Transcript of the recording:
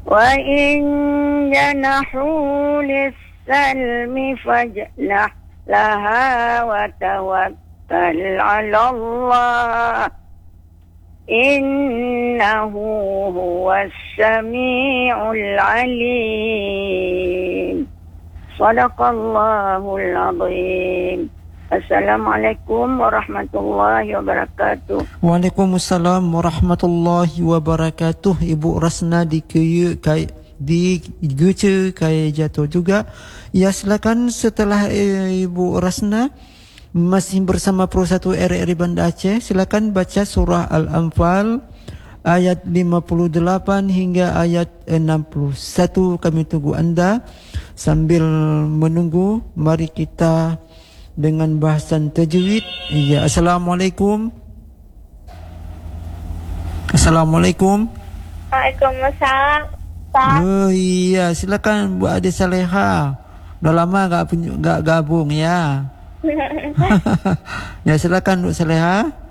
وإن جنحوا للسلم فاجنح لها وتوكل على الله إنه هو السميع العليم صدق الله العظيم. Assalamualaikum warahmatullahi wabarakatuh. Waalaikumsalam warahmatullahi wabarakatuh. Ibu Rasna di Geca Kaya Jatuh juga. Ya, silakan setelah Ibu Rasna masih bersama Pro 1 RRI Banda Aceh, silakan baca surah Al-Anfal ayat 58 hingga ayat 61. Kami tunggu anda. Sambil menunggu, mari kita dengan bahasan tajwid. Ya, Assalamualaikum. Assalamualaikum. Waalaikumsalam. Oh iya, silakan Bu Ade Saleha. Udah lama enggak gabung ya. Ya, silakan Bu Saleha.